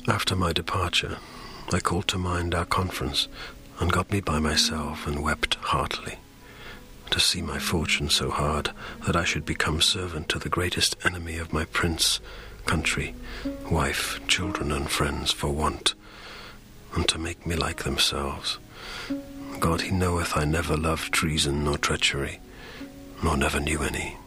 After my departure, I called to mind our conference, and got me by myself, and wept heartily. To see my fortune so hard that I should become servant to the greatest enemy of my prince, country, wife, children, and friends for want, and to make me like themselves. God, he knoweth I never loved treason nor treachery, nor never knew any.